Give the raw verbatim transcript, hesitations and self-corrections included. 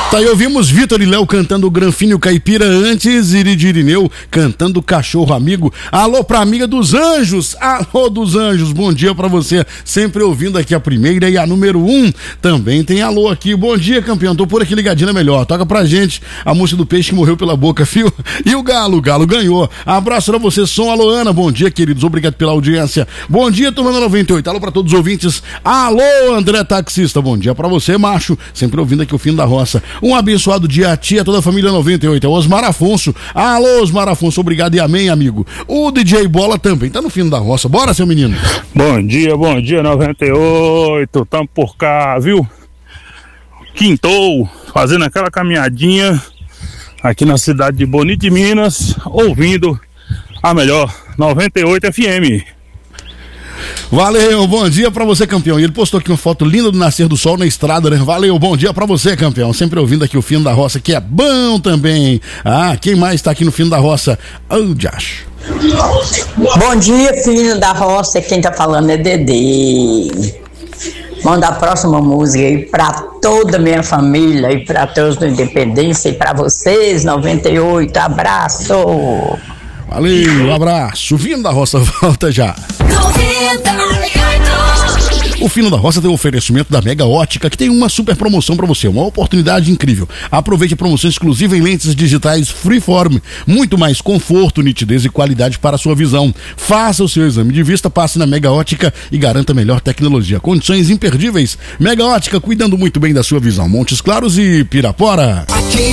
Tá aí, ouvimos Vitor e Léo cantando Granfino Caipira, antes Iridirineu cantando Cachorro Amigo. Alô pra amiga dos Anjos, alô dos Anjos, bom dia pra você, sempre ouvindo aqui a primeira e a número um, também tem alô aqui, bom dia campeão, tô por aqui ligadinho, é melhor, toca pra gente a música do peixe que morreu pela boca, fio, e o Galo, o Galo ganhou, abraço pra você, som, alô Ana, bom dia queridos, obrigado pela audiência, bom dia turma noventa e oito, alô pra todos os ouvintes, alô André Taxista, bom dia pra você macho, sempre ouvindo aqui o Fim da Roça. Um abençoado dia a ti, a toda a família noventa e oito. É o Osmar Afonso. Alô, Osmar Afonso, obrigado e amém, amigo. O D J Bola também tá no Fim da Roça. Bora, seu menino. Bom dia, bom dia, noventa e oito. Tamo por cá, viu? Quintou, fazendo aquela caminhadinha aqui na cidade de Bonito de Minas, ouvindo a melhor noventa e oito F M. Valeu, bom dia pra você, campeão. E ele postou aqui uma foto linda do nascer do sol na estrada, né? Valeu, bom dia pra você, campeão. Sempre ouvindo aqui o Fim da Roça, que é bom também. Ah, quem mais tá aqui no Fim da Roça? Oh, Josh. Bom dia, Fim da Roça. Quem tá falando é Dedê. Manda a próxima música aí pra toda a minha família e pra todos do Independência e pra vocês, noventa e oito. Abraço. Valeu, um abraço. O Fim da Roça volta já. O Fino da Roça tem um oferecimento da Mega Ótica, que tem uma super promoção para você, uma oportunidade incrível. Aproveite a promoção exclusiva em lentes digitais Freeform, muito mais conforto, nitidez e qualidade para a sua visão. Faça o seu exame de vista, passe na Mega Ótica e garanta a melhor tecnologia. Condições imperdíveis. Mega Ótica, cuidando muito bem da sua visão. Montes Claros e Pirapora.